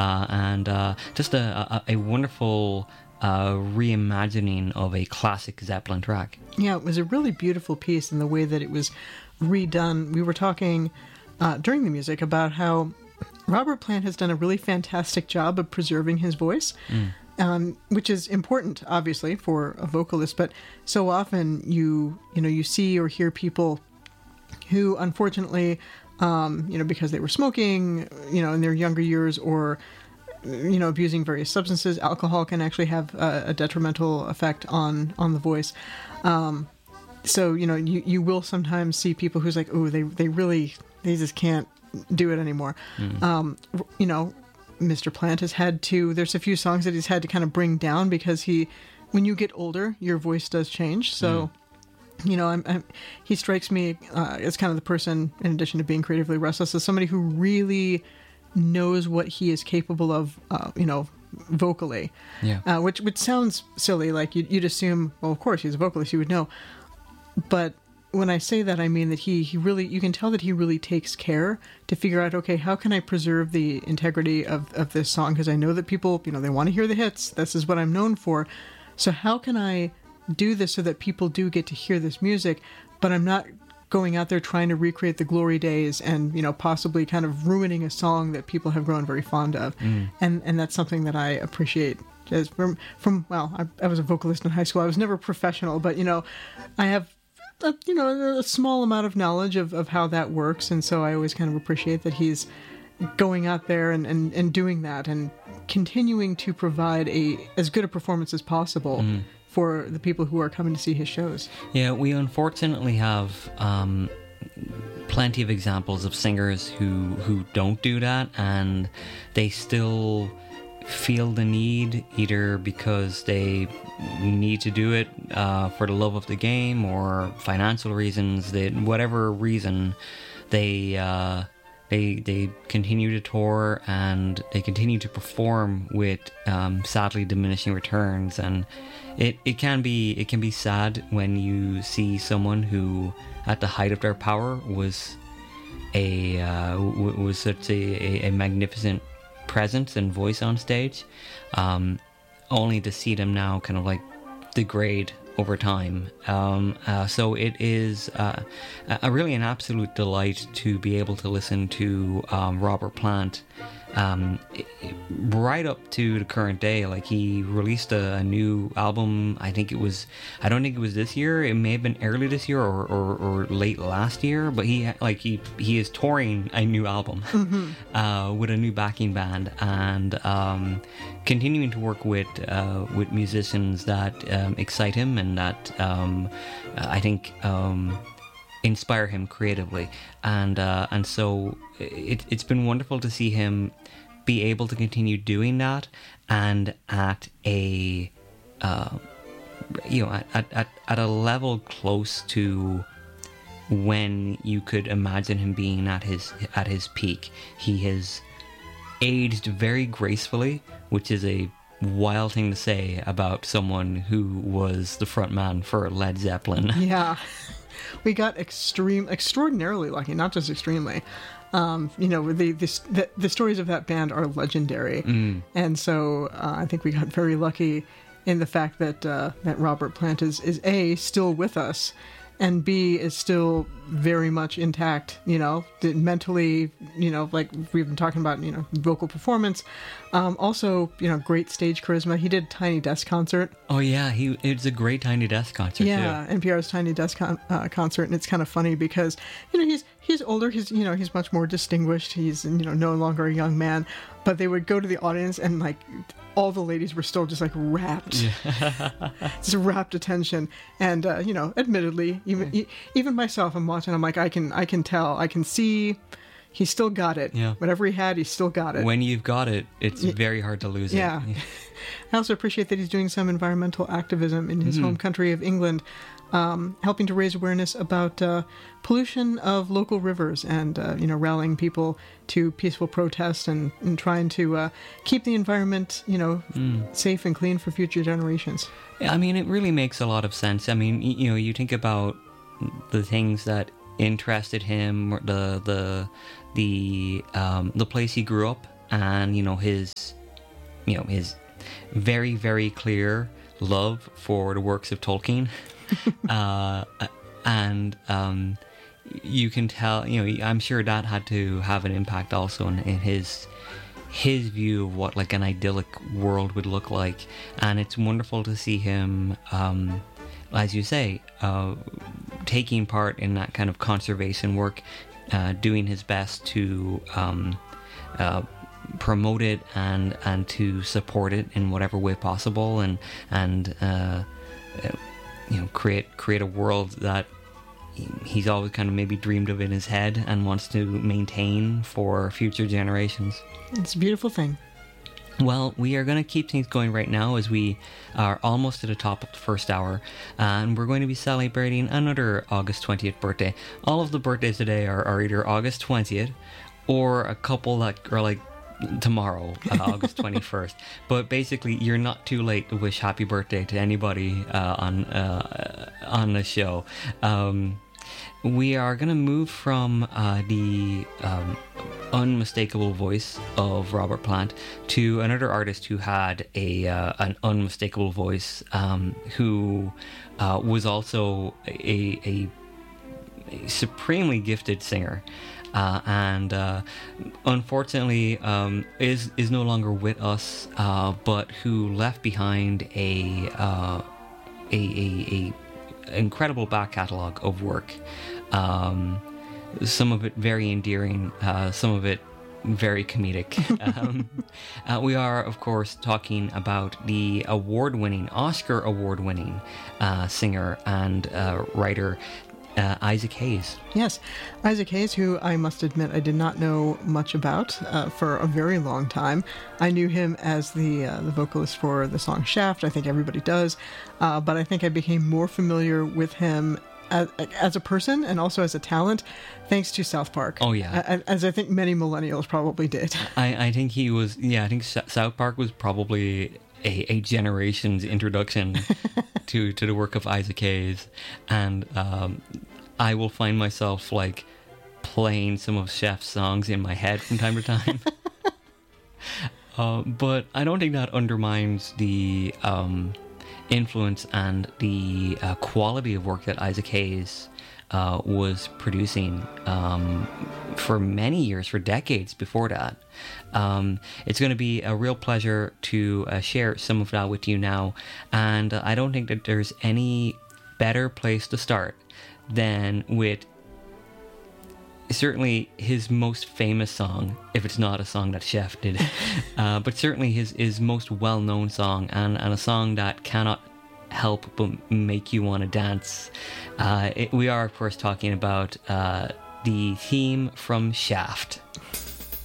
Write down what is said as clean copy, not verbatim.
and just a wonderful reimagining of a classic Zeppelin track. Yeah, it was a really beautiful piece in the way that it was redone. We were talking during the music about how Robert Plant has done a really fantastic job of preserving his voice, which is important, obviously, for a vocalist. But so often you see or hear people who, unfortunately, because they were smoking, in their younger years, or abusing various substances. Alcohol can actually have a detrimental effect on the voice. So, you will sometimes see people who's like, oh, they just can't do it anymore. Mr. Plant has had to, there's a few songs that he's had to kind of bring down because when you get older, your voice does change. So, he strikes me as kind of the person, in addition to being creatively restless, as somebody who really knows what he is capable of, vocally. Yeah. Which sounds silly. Like you'd assume, well, of course, he's a vocalist, you would know. But when I say that, I mean that he really, you can tell that he really takes care to figure out, okay, how can I preserve the integrity of this song? Because I know that people, they want to hear the hits. This is what I'm known for. So how can I do this so that people do get to hear this music, but I'm not going out there trying to recreate the glory days and, possibly kind of ruining a song that people have grown very fond of. And that's something that I appreciate. As I was a vocalist in high school. I was never professional, but, I have, a small amount of knowledge of how that works. And so I always kind of appreciate that he's going out there and doing that and continuing to provide as good a performance as possible for the people who are coming to see his shows. Yeah, we unfortunately have plenty of examples of singers who don't do that, and they still feel the need, either because they need to do it for the love of the game or financial reasons. Whatever reason, they continue to tour and they continue to perform with sadly diminishing returns, and it can be sad when you see someone who at the height of their power was such a magnificent presence and voice on stage, only to see them now kind of like degrade over time. So it is really an absolute delight to be able to listen to Robert Plant right up to the current day. Like, he released a new album. I don't think it was this year. It may have been early this year or late last year, but he is touring a new album with a new backing band, and continuing to work with musicians that excite him and that I think inspire him creatively, and so it's been wonderful to see him be able to continue doing that, and at a at a level close to when you could imagine him being at his peak. He has aged very gracefully, which is a wild thing to say about someone who was the front man for Led Zeppelin. Yeah. We got extraordinarily lucky, not just extremely. The stories of that band are legendary. And so I think we got very lucky in the fact that Robert Plant is A, still with us, and B, is still very much intact, mentally, like we've been talking about, vocal performance. Also, great stage charisma. He did Tiny Desk concert. Oh yeah, it's a great Tiny Desk concert. Yeah, too. NPR's Tiny Desk concert, and it's kind of funny because he's older. He's much more distinguished. He's no longer a young man, but they would go to the audience and like all the ladies were still just like rapt, just rapt attention. And admittedly, even myself, I'm watching. I'm like, I can tell, I can see. He still got it. Yeah. Whatever he had, he still got it. When you've got it, it's very hard to lose it. Yeah. I also appreciate that he's doing some environmental activism in his home country of England, helping to raise awareness about pollution of local rivers and, rallying people to peaceful protest and trying to keep the environment, safe and clean for future generations. Yeah, I mean, it really makes a lot of sense. I mean, you think about the things that interested him, the place he grew up, and his very, very clear love for the works of Tolkien. And you can tell, I'm sure that had to have an impact also in his view of what like an idyllic world would look like. And it's wonderful to see him, as you say, taking part in that kind of conservation work, doing his best to promote it and to support it in whatever way possible, and create a world that he's always kind of maybe dreamed of in his head and wants to maintain for future generations. It's a beautiful thing. Well, we are going to keep things going right now as we are almost at the top of the first hour, and we're going to be celebrating another August 20th birthday. All of the birthdays today are either August 20th or a couple that are like tomorrow, August 21st. But basically, you're not too late to wish happy birthday to anybody on the show. We are going to move from the unmistakable voice of Robert Plant to another artist who had an unmistakable voice, who was also a supremely gifted singer, and unfortunately is no longer with us, but who left behind a incredible back catalogue of work. Some of it very endearing, some of it very comedic. We are, of course, talking about the Oscar award-winning singer and writer Isaac Hayes. Yes, Isaac Hayes, who I must admit I did not know much about for a very long time. I knew him as the vocalist for the song Shaft. I think everybody does. But I think I became more familiar with him as a person and also as a talent thanks to South Park. Oh, yeah. As I think many millennials probably did. I think he was, I think South Park was probably a generation's introduction to the work of Isaac Hayes, and I will find myself like playing some of Chef's songs in my head from time to time. But I don't think that undermines the influence and the quality of work that Isaac Hayes was producing for many years, for decades before that. It's going to be a real pleasure to share some of that with you now, and I don't think that there's any better place to start than with certainly his most famous song, if it's not a song that Chef did, but certainly his most well-known song, and a song that cannot help but make you want to dance. We are, of course, talking about the theme from Shaft.